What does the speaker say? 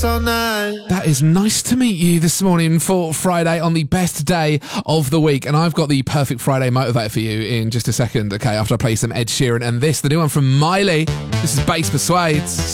this all night. That is nice to meet you this morning for Friday on the best day of the week. And I've got the perfect Friday motivator for you in just a second, okay, after I play some Ed Sheeran and this, the new one from Miley. This is Bass Persuades.